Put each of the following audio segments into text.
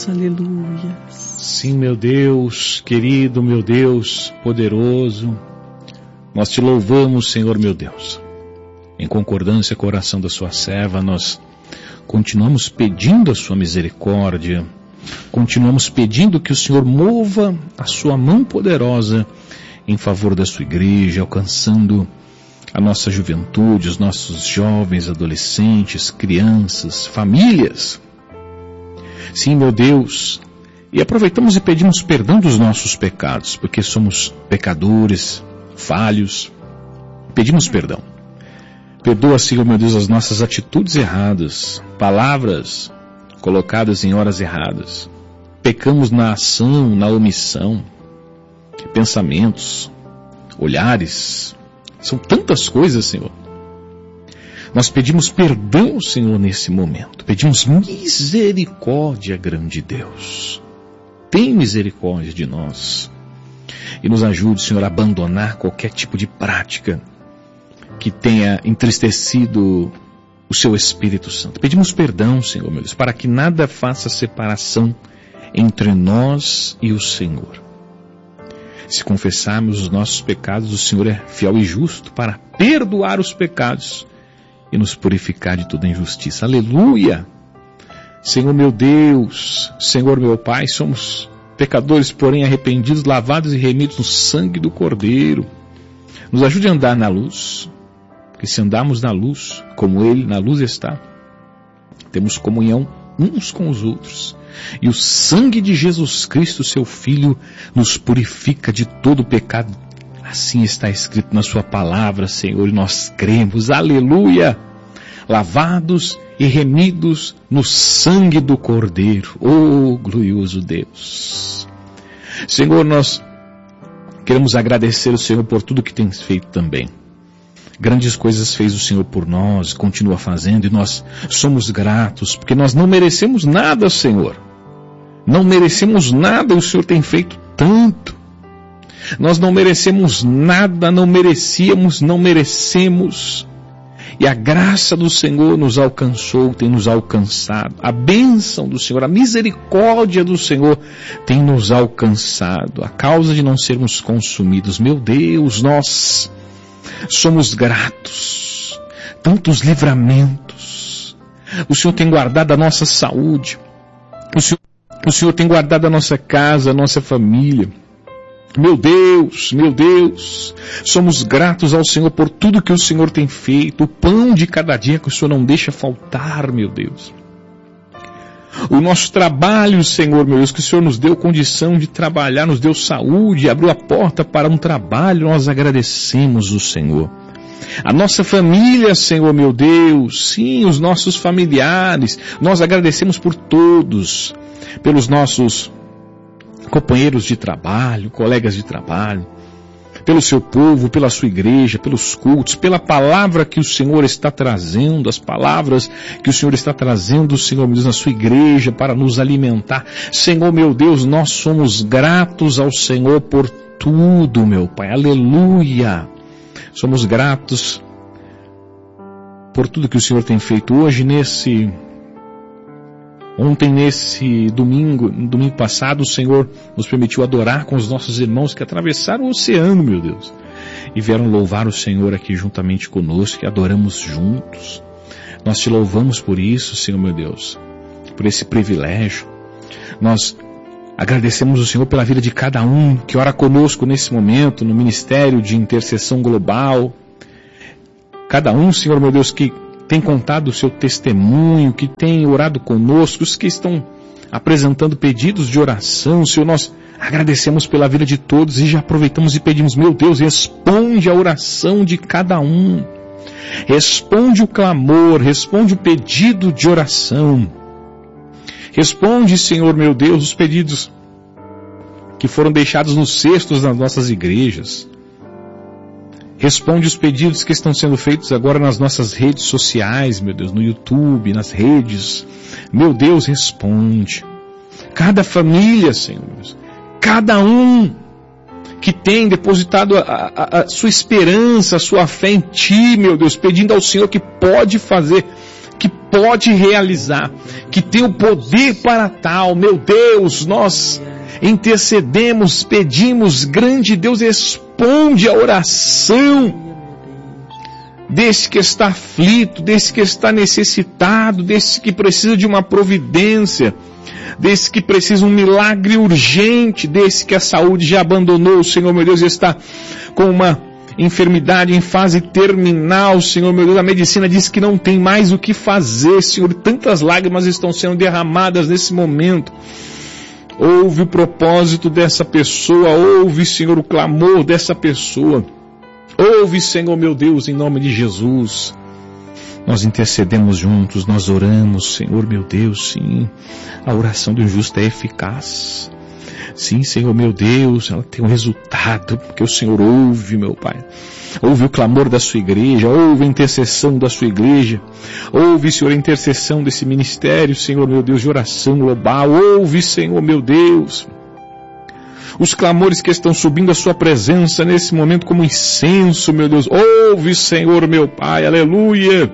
Deus, aleluia. Sim, meu Deus, querido, meu Deus, poderoso, nós te louvamos, Senhor, meu Deus. Em concordância com a oração da sua serva, nós continuamos pedindo a sua misericórdia, continuamos pedindo que o Senhor mova a sua mão poderosa em favor da sua igreja, alcançando a nossa juventude, os nossos jovens, adolescentes, crianças, famílias. Sim, meu Deus, e aproveitamos e pedimos perdão dos nossos pecados, porque somos pecadores, falhos. Pedimos perdão. Perdoa, Senhor, meu Deus, as nossas atitudes erradas, palavras colocadas em horas erradas. Pecamos na ação, na omissão, pensamentos, olhares. São tantas coisas, Senhor. Nós pedimos perdão, Senhor, nesse momento. Pedimos misericórdia, grande Deus. Tem misericórdia de nós. E nos ajude, Senhor, a abandonar qualquer tipo de prática que tenha entristecido o seu Espírito Santo. Pedimos perdão, Senhor, meu Deus, para que nada faça separação entre nós e o Senhor. Se confessarmos os nossos pecados, o Senhor é fiel e justo para perdoar os pecados e nos purificar de toda injustiça. Aleluia! Senhor meu Deus, Senhor meu Pai, somos pecadores, porém arrependidos, lavados e remidos no sangue do Cordeiro. Nos ajude a andar na luz, porque se andarmos na luz, como Ele na luz está, temos comunhão uns com os outros. E o sangue de Jesus Cristo, seu Filho, nos purifica de todo pecado. Assim está escrito na sua palavra, Senhor, e nós cremos. Aleluia! Lavados e remidos no sangue do Cordeiro. Oh, glorioso Deus! Senhor, nós queremos agradecer ao Senhor por tudo que tens feito também. Grandes coisas fez o Senhor por nós, continua fazendo, e nós somos gratos, porque nós não merecemos nada, Senhor. Não merecemos nada, o Senhor tem feito tanto. Nós não merecemos nada, não merecíamos, não merecemos. E a graça do Senhor nos alcançou, tem nos alcançado. A bênção do Senhor, a misericórdia do Senhor tem nos alcançado. A causa de não sermos consumidos. Meu Deus, nós somos gratos. Tantos livramentos. O Senhor tem guardado a nossa saúde. O Senhor tem guardado a nossa casa, a nossa família. Meu Deus, somos gratos ao Senhor por tudo que o Senhor tem feito, o pão de cada dia que o Senhor não deixa faltar, meu Deus. O nosso trabalho, Senhor, meu Deus, que o Senhor nos deu condição de trabalhar, nos deu saúde, abriu a porta para um trabalho, nós agradecemos o Senhor. A nossa família, Senhor, meu Deus, sim, os nossos familiares, nós agradecemos por todos, pelos nossos companheiros de trabalho, colegas de trabalho, pelo seu povo, pela sua igreja, pelos cultos, pela palavra que o Senhor está trazendo, as palavras que o Senhor está trazendo, Senhor, meu Deus, na sua igreja para nos alimentar. Senhor, meu Deus, nós somos gratos ao Senhor por tudo, meu Pai. Aleluia! Somos gratos por tudo que o Senhor tem feito hoje Ontem, nesse domingo passado, o Senhor nos permitiu adorar com os nossos irmãos que atravessaram o oceano, meu Deus, e vieram louvar o Senhor aqui juntamente conosco, e adoramos juntos. Nós te louvamos por isso, Senhor, meu Deus, por esse privilégio. Nós agradecemos o Senhor pela vida de cada um que ora conosco nesse momento, no Ministério de Intercessão Global. Cada um, Senhor, meu Deus, que tem contado o seu testemunho, que tem orado conosco, os que estão apresentando pedidos de oração. Senhor, nós agradecemos pela vida de todos e já aproveitamos e pedimos, meu Deus, responde a oração de cada um. Responde o clamor, responde o pedido de oração. Responde, Senhor, meu Deus, os pedidos que foram deixados nos cestos das nossas igrejas. Responde os pedidos que estão sendo feitos agora nas nossas redes sociais, meu Deus, no YouTube, nas redes. Meu Deus, responde. Cada família, Senhor, cada um que tem depositado a sua esperança, a sua fé em Ti, meu Deus, pedindo ao Senhor que pode fazer, que pode realizar, que tem o poder para tal. Meu Deus, nós intercedemos, pedimos, grande Deus, responde a oração desse que está aflito, desse que está necessitado, desse que precisa de uma providência, desse que precisa de um milagre urgente, desse que a saúde já abandonou, Senhor meu Deus, está com uma enfermidade em fase terminal, Senhor meu Deus, a medicina diz que não tem mais o que fazer, Senhor, tantas lágrimas estão sendo derramadas nesse momento. Ouve o propósito dessa pessoa, ouve, Senhor, o clamor dessa pessoa. Ouve, Senhor meu Deus, em nome de Jesus. Nós intercedemos juntos, nós oramos, Senhor meu Deus, sim. A oração do justo é eficaz. Sim, Senhor meu Deus, ela tem um resultado, porque o Senhor ouve, meu Pai. Ouve o clamor da sua igreja, ouve a intercessão da sua igreja. Ouve, Senhor, a intercessão desse ministério, Senhor meu Deus, de oração global. Ouve, Senhor meu Deus, os clamores que estão subindo à sua presença nesse momento como incenso, meu Deus. Ouve, Senhor meu Pai, aleluia.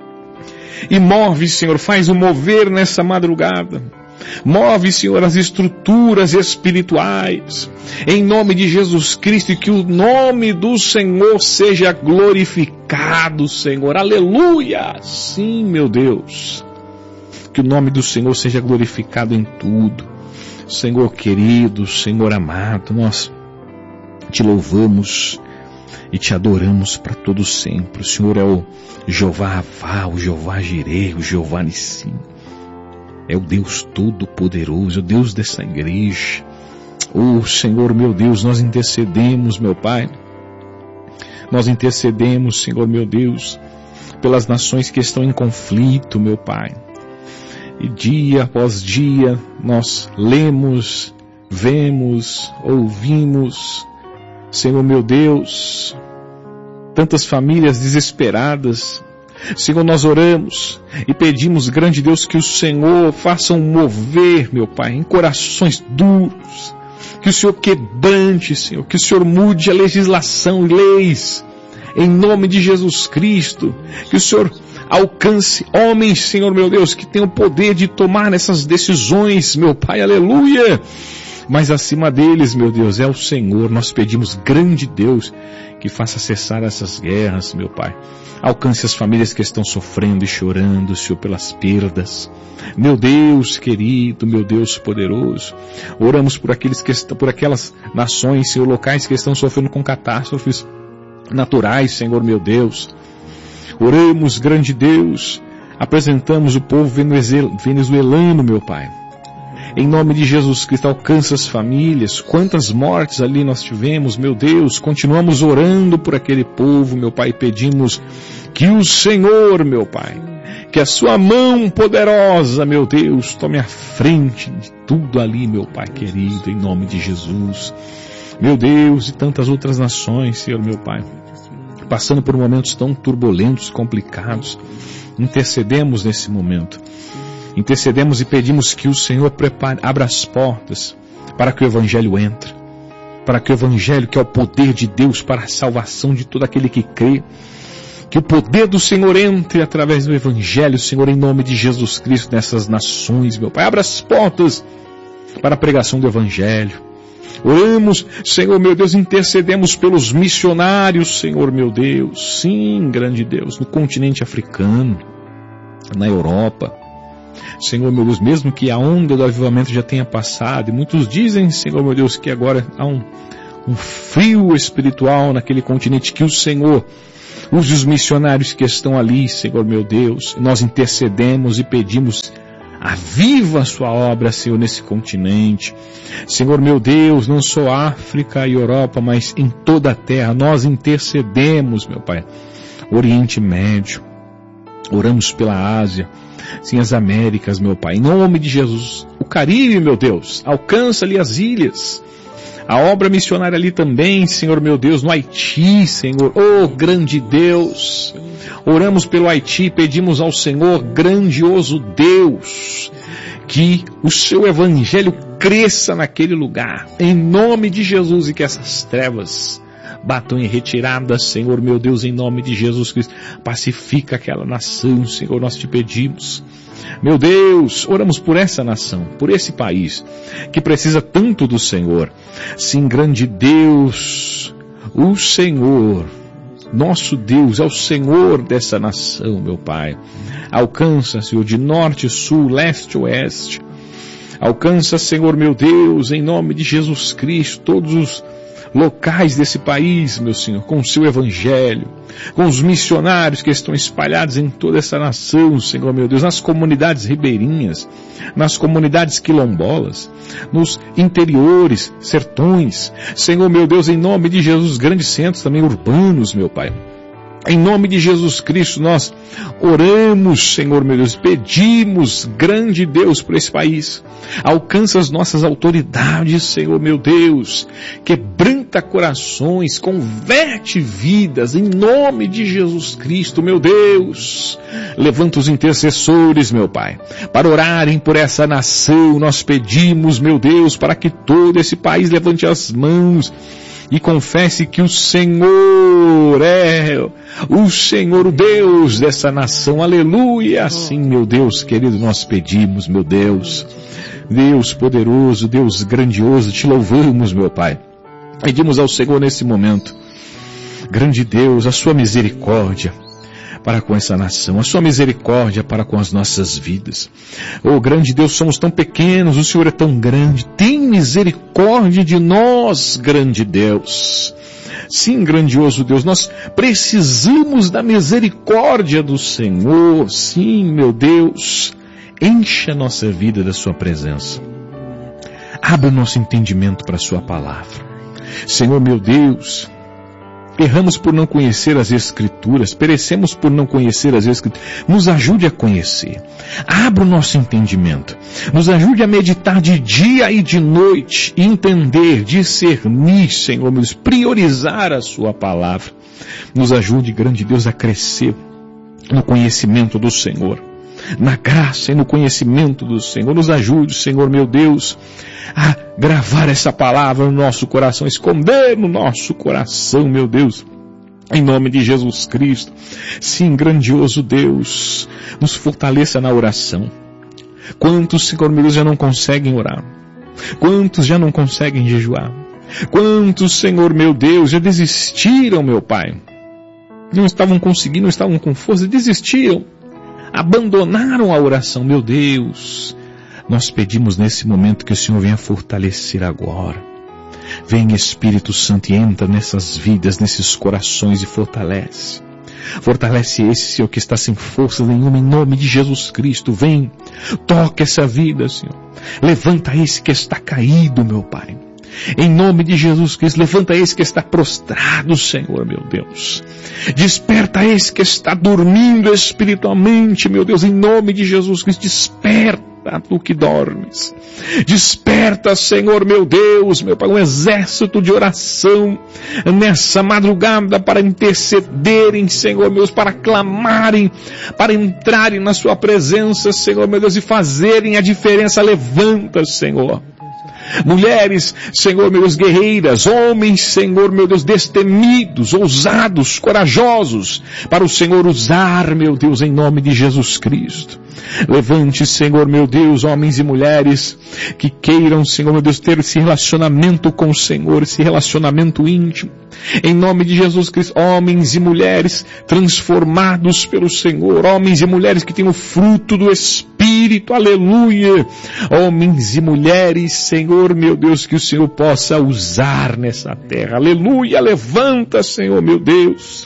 E move, Senhor, faz o mover nessa madrugada. Move, Senhor, as estruturas espirituais, em nome de Jesus Cristo, e que o nome do Senhor seja glorificado, Senhor, aleluia, sim, meu Deus, que o nome do Senhor seja glorificado em tudo, Senhor querido, Senhor amado, nós te louvamos e te adoramos para todo sempre. O Senhor é o Jeová Rafá, o Jeová Jireh, o Jeová Nissim. É o Deus Todo-Poderoso, o Deus dessa igreja. Oh, Senhor, meu Deus, nós intercedemos, meu Pai. Nós intercedemos, Senhor, meu Deus, pelas nações que estão em conflito, meu Pai. E dia após dia, nós lemos, vemos, ouvimos, Senhor, meu Deus, tantas famílias desesperadas. Senhor, nós oramos e pedimos, grande Deus, que o Senhor faça um mover, meu Pai, em corações duros, que o Senhor quebrante, Senhor, que o Senhor mude a legislação e leis, em nome de Jesus Cristo, que o Senhor alcance homens, Senhor, meu Deus, que tenham o poder de tomar essas decisões, meu Pai, aleluia. Mas acima deles, meu Deus, é o Senhor. Nós pedimos, grande Deus, que faça cessar essas guerras, meu Pai. Alcance as famílias que estão sofrendo e chorando, Senhor, pelas perdas. Meu Deus querido, meu Deus poderoso. Oramos por aquelas nações, Senhor, locais que estão sofrendo com catástrofes naturais, Senhor, meu Deus. Oramos, grande Deus. Apresentamos o povo venezuelano, meu Pai. Em nome de Jesus Cristo, alcança as famílias. Quantas mortes ali nós tivemos, meu Deus. Continuamos orando por aquele povo, meu Pai. Pedimos que o Senhor, meu Pai, que a sua mão poderosa, meu Deus, tome a frente de tudo ali, meu Pai querido, em nome de Jesus. Meu Deus, e tantas outras nações, Senhor, meu Pai, passando por momentos tão turbulentos, complicados. Intercedemos nesse momento. Intercedemos e pedimos que o Senhor abra as portas para que o Evangelho entre, para que o Evangelho, que é o poder de Deus para a salvação de todo aquele que crê, que o poder do Senhor entre através do Evangelho, Senhor, em nome de Jesus Cristo, nessas nações, meu Pai. Abra as portas para a pregação do Evangelho. Oramos, Senhor, meu Deus, intercedemos pelos missionários, Senhor, meu Deus. Sim, grande Deus, no continente africano, na Europa. Senhor, meu Deus, mesmo que a onda do avivamento já tenha passado, e muitos dizem, Senhor, meu Deus, que agora há um frio espiritual naquele continente, que o Senhor use os missionários que estão ali, Senhor, meu Deus. Nós intercedemos e pedimos, aviva a sua obra, Senhor, nesse continente. Senhor, meu Deus, não só África e Europa, mas em toda a terra, nós intercedemos, meu Pai. Oriente Médio, oramos pela Ásia, sim, as Américas, meu Pai, em nome de Jesus. O Caribe, meu Deus, alcança ali as ilhas. A obra missionária ali também, Senhor, meu Deus, no Haiti, Senhor. Oh, grande Deus. Oramos pelo Haiti, pedimos ao Senhor, grandioso Deus, que o seu Evangelho cresça naquele lugar, em nome de Jesus, e que essas trevas batam em retirada, Senhor meu Deus, em nome de Jesus Cristo. Pacifica aquela nação, Senhor, nós te pedimos. Meu Deus, oramos por essa nação, por esse país, que precisa tanto do Senhor. Sim, grande Deus, o Senhor, nosso Deus, é o Senhor dessa nação, meu Pai. Alcança, Senhor, de norte, sul, leste, oeste. Alcança, Senhor, meu Deus, em nome de Jesus Cristo, todos os locais desse país, meu Senhor, com o seu evangelho, com os missionários que estão espalhados em toda essa nação, Senhor, meu Deus, nas comunidades ribeirinhas, nas comunidades quilombolas, nos interiores, sertões, Senhor, meu Deus, em nome de Jesus, grandes centros também urbanos, meu Pai. Em nome de Jesus Cristo, nós oramos, Senhor meu Deus, pedimos, grande Deus, por esse país. Alcança as nossas autoridades, Senhor meu Deus. Quebranta corações, converte vidas, em nome de Jesus Cristo, meu Deus. Levanta os intercessores, meu Pai, para orarem por essa nação. Nós pedimos, meu Deus, para que todo esse país levante as mãos e confesse que o Senhor é o Senhor, o Deus dessa nação. Aleluia! Assim, meu Deus querido, nós pedimos, meu Deus. Deus poderoso, Deus grandioso, te louvamos, meu Pai. Pedimos ao Senhor nesse momento, grande Deus, a sua misericórdia para com essa nação, a sua misericórdia para com as nossas vidas. Oh, grande Deus, somos tão pequenos, o Senhor é tão grande. Tem misericórdia de nós, grande Deus. Sim, grandioso Deus, nós precisamos da misericórdia do Senhor. Sim, meu Deus, encha a nossa vida da sua presença. Abra o nosso entendimento para a sua palavra. Senhor, meu Deus, erramos por não conhecer as Escrituras, perecemos por não conhecer as Escrituras. Nos ajude a conhecer. Abra o nosso entendimento. Nos ajude a meditar de dia e de noite, e entender, discernir, Senhor, meu Deus, priorizar a sua palavra. Nos ajude, grande Deus, a crescer no conhecimento do Senhor, na graça e no conhecimento do Senhor. Nos ajude, Senhor, meu Deus, a gravar essa palavra no nosso coração, esconder no nosso coração, meu Deus, em nome de Jesus Cristo. Sim, grandioso Deus, nos fortaleça na oração. Quantos, Senhor meu Deus, já não conseguem orar? Quantos já não conseguem jejuar? Quantos, Senhor meu Deus, já desistiram, meu Pai? Não estavam conseguindo, não estavam com força, desistiram, abandonaram a oração. Meu Deus, nós pedimos nesse momento que o Senhor venha fortalecer agora. Vem, Espírito Santo, e entra nessas vidas, nesses corações e fortalece. Fortalece esse, Senhor, que está sem força nenhuma, em nome de Jesus Cristo. Vem, toca essa vida, Senhor. Levanta esse que está caído, meu Pai. Em nome de Jesus Cristo, levanta esse que está prostrado, Senhor, meu Deus. Desperta esse que está dormindo espiritualmente, meu Deus, em nome de Jesus Cristo. Desperta tu que dormes. Desperta, Senhor, meu Deus, meu Pai, um exército de oração nessa madrugada para intercederem, Senhor, meu Deus, para clamarem, para entrarem na sua presença, Senhor, meu Deus, e fazerem a diferença. Levanta, Senhor. Mulheres, Senhor, meu Deus, guerreiras, homens, Senhor, meu Deus, destemidos, ousados, corajosos, para o Senhor usar, meu Deus, em nome de Jesus Cristo. Levante, Senhor, meu Deus, homens e mulheres que queiram, Senhor, meu Deus, ter esse relacionamento com o Senhor, esse relacionamento íntimo. Em nome de Jesus Cristo, homens e mulheres transformados pelo Senhor, homens e mulheres que têm o fruto do Espírito, aleluia. Homens e mulheres, Senhor, meu Deus, que o Senhor possa usar nessa terra, aleluia. Levanta, Senhor, meu Deus.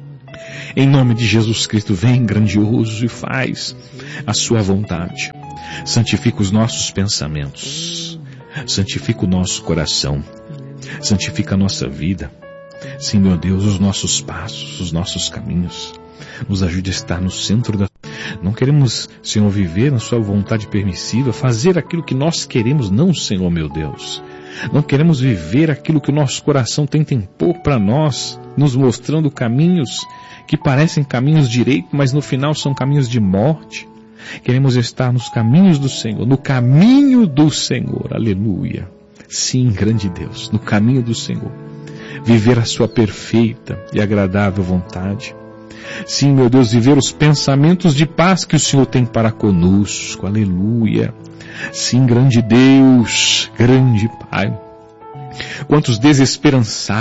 Em nome de Jesus Cristo, vem grandioso e faz a sua vontade. Santifica os nossos pensamentos, santifica o nosso coração, santifica a nossa vida. Sim, meu Deus, os nossos passos, os nossos caminhos. Nos ajude a estar no centro da... Não queremos, Senhor, viver na sua vontade permissiva, fazer aquilo que nós queremos, não, Senhor, meu Deus. Não queremos viver aquilo que o nosso coração tenta impor para nós, nos mostrando caminhos que parecem caminhos direitos, mas no final são caminhos de morte. Queremos estar nos caminhos do Senhor, no caminho do Senhor, aleluia. Sim, grande Deus, no caminho do Senhor. viver a sua perfeita e agradável vontade. Sim, meu Deus, viver os pensamentos de paz que o Senhor tem para conosco. Aleluia. Sim, grande Deus, grande Pai. Quantos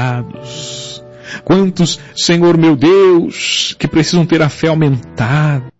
desesperançados, quantos, Senhor meu Deus, que precisam ter a fé aumentada,